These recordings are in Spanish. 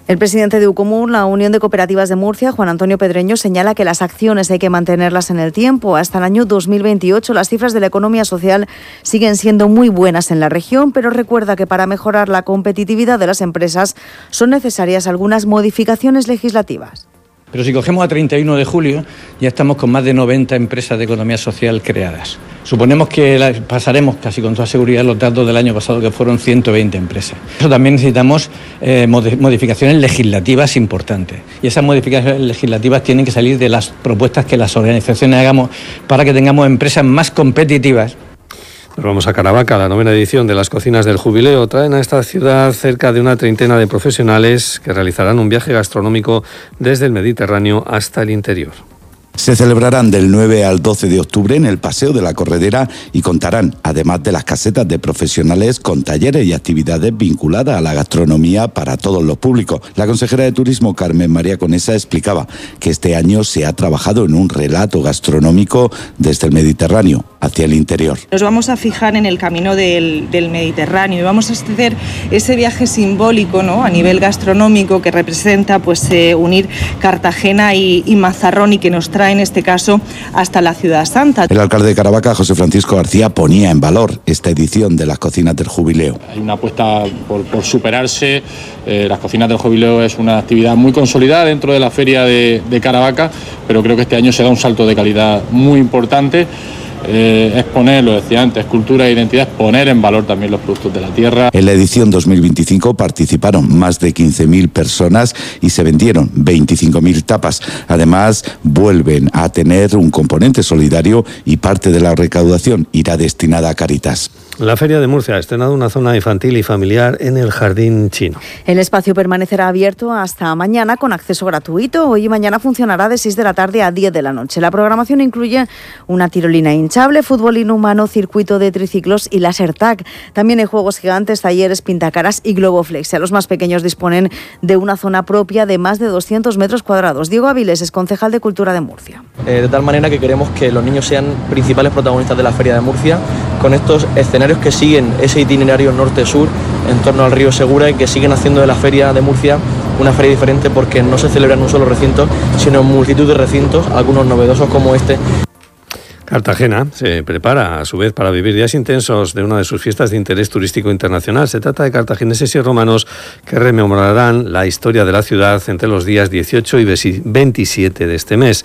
El presidente de UCOMUR, la Unión de Cooperativas de Murcia, Juan Antonio Pedreño, señala que las acciones hay que mantenerlas en el tiempo. Hasta el año 2028 las cifras de la economía social siguen siendo muy buenas en la región, pero recuerda que para mejorar la competitividad de las empresas son necesarias algunas modificaciones legislativas. Pero si cogemos a 31 de julio, ya estamos con más de 90 empresas de economía social creadas. Suponemos que pasaremos casi con toda seguridad los datos del año pasado, que fueron 120 empresas. Eso también necesitamos modificaciones legislativas importantes. Y esas modificaciones legislativas tienen que salir de las propuestas que las organizaciones hagamos para que tengamos empresas más competitivas. Nos vamos a Caravaca. La 9ª edición de las Cocinas del Jubileo traen a esta ciudad cerca de una treintena de profesionales que realizarán un viaje gastronómico desde el Mediterráneo hasta el interior. Se celebrarán del 9 al 12 de octubre en el Paseo de la Corredera y contarán, además de las casetas de profesionales, con talleres y actividades vinculadas a la gastronomía para todos los públicos. La consejera de Turismo, Carmen María Conesa, explicaba que este año se ha trabajado en un relato gastronómico desde el Mediterráneo hacia el interior. Nos vamos a fijar en el camino del Mediterráneo y vamos a hacer ese viaje simbólico, ¿no?, a nivel gastronómico, que representa unir Cartagena y Mazarrón, y que nos trae en este caso hasta la Ciudad Santa. El alcalde de Caravaca, José Francisco García, ponía en valor esta edición de las Cocinas del Jubileo. Hay una apuesta por superarse. Las Cocinas del Jubileo es una actividad muy consolidada dentro de la feria de Caravaca, pero creo que este año se da un salto de calidad muy importante. Exponer, lo decía antes, cultura e identidad, poner en valor también los productos de la tierra. En la edición 2025 participaron más de 15.000 personas y se vendieron 25.000 tapas. Además, vuelven a tener un componente solidario y parte de la recaudación irá destinada a Cáritas. La Feria de Murcia ha estrenado una zona infantil y familiar en el Jardín Chino. El espacio permanecerá abierto hasta mañana con acceso gratuito. Hoy y mañana funcionará de 6 de la tarde a 10 de la noche. La programación incluye una tirolina hinchable, fútbol inhumano, circuito de triciclos y láser tag. También hay juegos gigantes, talleres, pintacaras y globoflexia. Los más pequeños disponen de una zona propia de más de 200 metros cuadrados. Diego Avilés es concejal de Cultura de Murcia. De tal manera que queremos que los niños sean principales protagonistas de la Feria de Murcia, con estos escenarios que siguen ese itinerario norte-sur en torno al río Segura y que siguen haciendo de la Feria de Murcia una feria diferente, porque no se celebra en un solo recinto, sino en multitud de recintos, algunos novedosos como este. Cartagena se prepara a su vez para vivir días intensos de una de sus fiestas de interés turístico internacional. Se trata de cartagineses y romanos que rememorarán la historia de la ciudad entre los días 18 y 27 de este mes.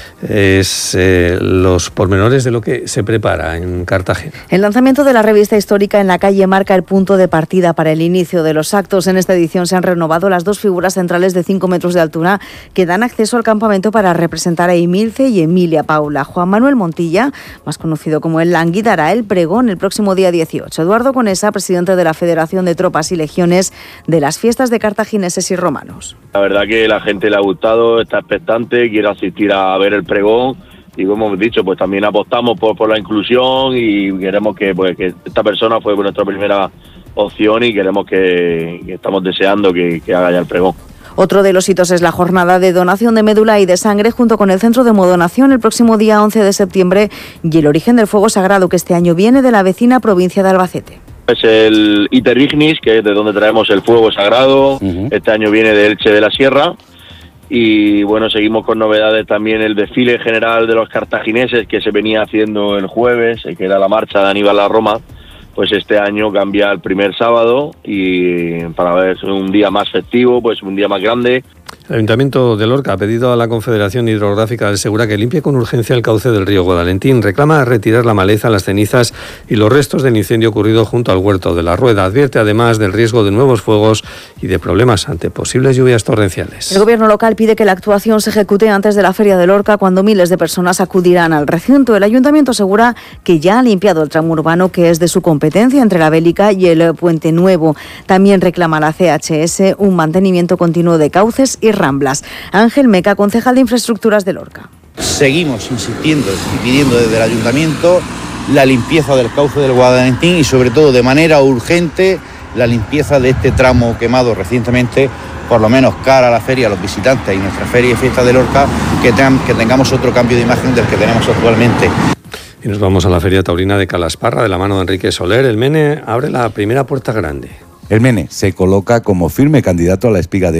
Es los pormenores de lo que se prepara en Cartagena. El lanzamiento de la revista histórica en la calle marca el punto de partida para el inicio de los actos. En esta edición se han renovado las dos figuras centrales de 5 metros de altura que dan acceso al campamento para representar a Emilce y Emilia Paula. Juan Manuel Montilla, más conocido como el Langui, dará el pregón el próximo día 18. Eduardo Conesa, presidente de la Federación de Tropas y Legiones de las Fiestas de Cartagineses y Romanos. La verdad que la gente le ha gustado, está expectante, quiere asistir a ver el pregón, y como hemos dicho, pues también apostamos por la inclusión y queremos que esta persona fue nuestra primera opción y queremos que estamos deseando que haga ya el pregón. Otro de los hitos es la jornada de donación de médula y de sangre junto con el Centro de Hemodonación el próximo día 11 de septiembre y el origen del fuego sagrado, que este año viene de la vecina provincia de Albacete. Es el Iter Ignis, que es de donde traemos el fuego sagrado. Este año viene de Elche de la Sierra. Y bueno, seguimos con novedades también. El desfile general de los cartagineses, que se venía haciendo el jueves, que era la marcha de Aníbal a Roma, pues este año cambia el primer sábado, y para ver un día más festivo, pues un día más grande. El Ayuntamiento de Lorca ha pedido a la Confederación Hidrográfica del Segura que limpie con urgencia el cauce del río Guadalentín. Reclama retirar la maleza, las cenizas y los restos del incendio ocurrido junto al huerto de la Rueda. Advierte además del riesgo de nuevos fuegos y de problemas ante posibles lluvias torrenciales. El gobierno local pide que la actuación se ejecute antes de la Feria de Lorca, cuando miles de personas acudirán al recinto. El Ayuntamiento asegura que ya ha limpiado el tramo urbano que es de su competencia entre la Bélica y el Puente Nuevo. También reclama la CHS un mantenimiento continuo de cauces y ramblas. Ángel Meca, concejal de Infraestructuras de Lorca. Seguimos insistiendo y pidiendo desde el Ayuntamiento la limpieza del cauce del Guadalentín y sobre todo de manera urgente la limpieza de este tramo quemado recientemente, por lo menos cara a la feria, a los visitantes y nuestra feria y fiesta de Lorca, que tengamos otro cambio de imagen del que tenemos actualmente. Y nos vamos a la Feria Taurina de Calasparra de la mano de Enrique Soler. El Mene abre la primera puerta grande. El Mene se coloca como firme candidato a la espiga de